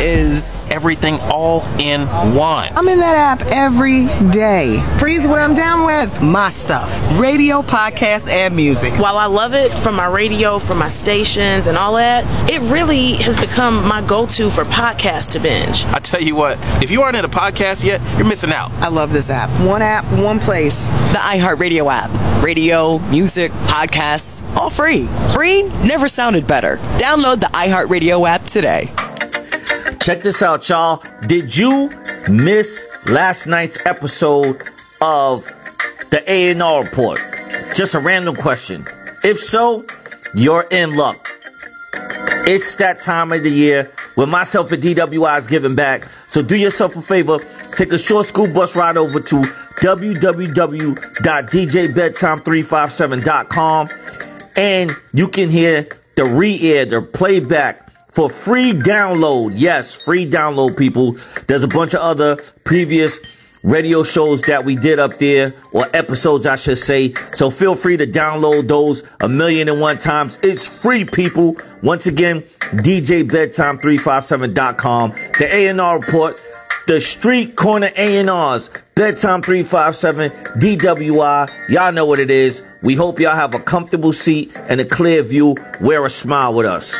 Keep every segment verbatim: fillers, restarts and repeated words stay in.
is everything all in one. I'm in that app every day. Freeze what I'm down with. My stuff. Radio, podcast, and music. While I love it from my radio, from my stations and all that, it really has become my go-to for podcasts to binge. I tell you what, if you aren't in a podcast yet, you're missing out. I love this app. One app, one place. The iHeartRadio app. Radio, music, podcasts, all free. Free never sounded better. Download the iHeartRadio app today. Check this out, y'all. Did you miss last night's episode of the A and R Report? Just a random question. If so, you're in luck. It's that time of the year when myself and D W I is giving back. So do yourself a favor. Take a short school bus ride over to w w w dot d j bedtime three five seven dot com and you can hear the re-air, the playback for free download. Yes, free download, people. There's a bunch of other previous radio shows that we did up there, or episodes, I should say. So feel free to download those a million and one times. It's free, people. Once again, d j bedtime three five seven dot com. The A and R Report. The Street Corner A and R's, Bedtime three five seven, D W I. Y'all know what it is. We hope y'all have a comfortable seat and a clear view. Wear a smile with us.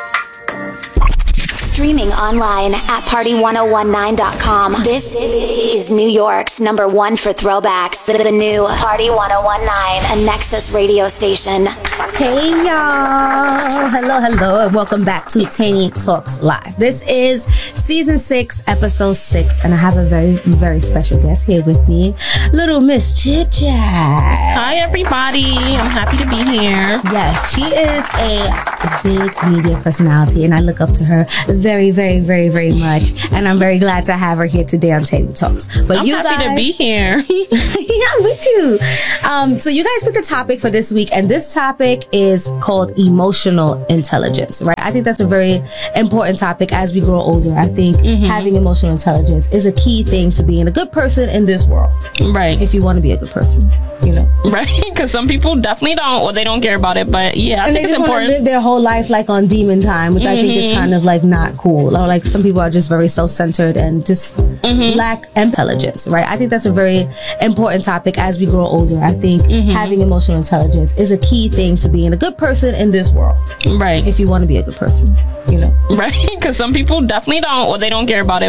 Streaming online at party one oh one nine dot com. This is New York's number one for throwbacks. The new Party one oh one nine, a Nexus radio station. Hey y'all. Hello, hello, and welcome back to Tani Talks Live. This is season six, episode six, and I have a very, very special guest here with me, little Miss Chit Chat. Hi everybody. I'm happy to be here. Yes, she is a big media personality, and I look up to her very, very, very, very much. And I'm very glad to have her here today on Tani Talks. But I'm you happy guys, to be here. Yeah, me too. Um, so you guys picked a topic for this week, and this topic is called emotional intelligence, right? I think that's a very important topic as we grow older. I think mm-hmm. having emotional intelligence is a key thing to being a good person in this world. Right. If you want to be a good person, you know. Right. Because some people definitely don't, or they don't care about it. But yeah, I and think they it's just important. Live their whole life like on demon time, which mm-hmm. I think is kind of like not cool. Or like some people are just very self-centered and just mm-hmm. lack intelligence, right? I think that's a very important topic as we grow older. I think mm-hmm. having emotional intelligence is a key thing to being a good person in this world. Right. If you want to be a good person, you know. Right. Because some people definitely don't, or they don't care about it.